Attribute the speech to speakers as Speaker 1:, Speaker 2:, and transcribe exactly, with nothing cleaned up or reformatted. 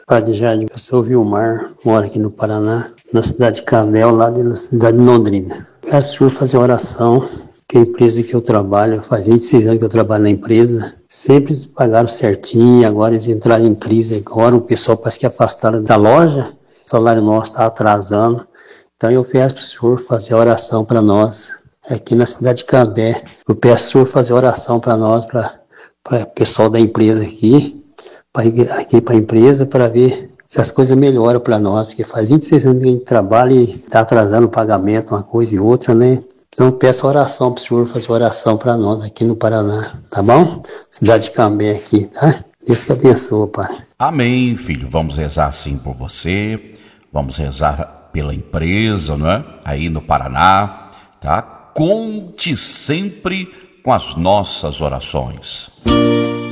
Speaker 1: Padre Jardim, eu sou o Vilmar, moro aqui no Paraná, na cidade de Cambé, lá da cidade de Londrina. Peço para o senhor fazer oração, que a empresa que eu trabalho, faz vinte e seis anos que eu trabalho na empresa, sempre eles pagaram certinho, agora eles entraram em crise agora, o pessoal parece que afastaram da loja, o salário nosso está atrasando. Então eu peço para o senhor fazer oração para nós, aqui na cidade de Cambé. Eu peço para o senhor fazer oração para nós, para o pessoal da empresa aqui, pra, aqui para a empresa, para ver se as coisas melhoram para nós, porque faz vinte e seis anos que a gente trabalha e está atrasando o pagamento, uma coisa e outra, né? Então peço oração para o senhor fazer oração para nós aqui no Paraná, tá bom? Cidade de Cambé aqui, tá? Deus que abençoe, Pai.
Speaker 2: Amém, filho. Vamos rezar sim por você, vamos rezar pela empresa, não é? Aí no Paraná, tá? Conte sempre com as nossas orações.